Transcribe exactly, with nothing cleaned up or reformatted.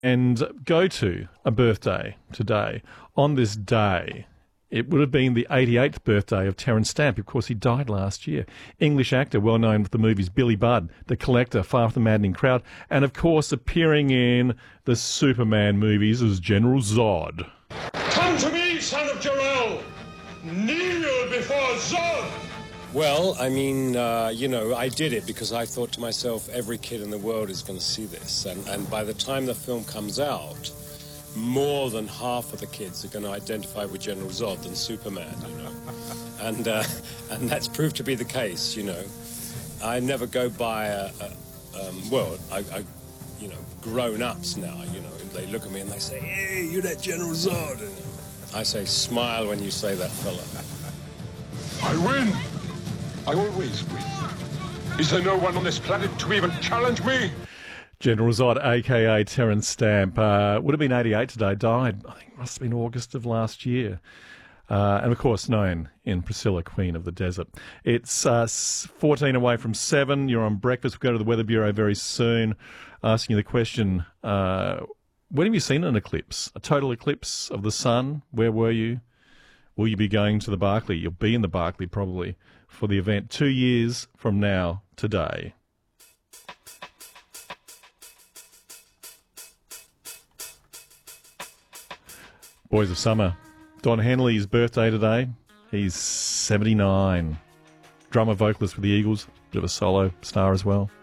and go to a birthday today. On this day, it would have been the eighty-eighth birthday of Terence Stamp. Of course, he died last year. English actor, well known with the movies Billy Budd, The Collector, Far From the Maddening Crowd, and of course appearing in the Superman movies as General Zod. Come to me, son of Jor-El! Kneel before Zod! Well, I mean, uh, you know, I did it because I thought to myself, every kid in the world is going to see this. And, and by the time the film comes out, more than half of the kids are going to identify with General Zod than Superman, you know. And uh, and that's proved to be the case, you know. I never go by a, a um, well, I, I, you know, grown-ups now, you know, they look at me and they say, hey, you're that General Zod. And I say, smile when you say that, fella. I win! I always win. Is there no one on this planet to even challenge me? General Zod, a k a. Terence Stamp, uh, would have been eighty-eight today, died, I think it must have been August of last year. Uh, and, of course, known in Priscilla, Queen of the Desert. It's uh, fourteen away from seven. You're on breakfast. We'll go to the Weather Bureau very soon, asking you the question, uh, when have you seen an eclipse? A total eclipse of the sun? Where were you? Will you be going to the Barclay? You'll be in the Barclay, probably, for the event two years from now today. Boys of Summer. Don Henley's birthday today. He's seventy-nine. Drummer, vocalist for the Eagles. Bit of a solo star as well.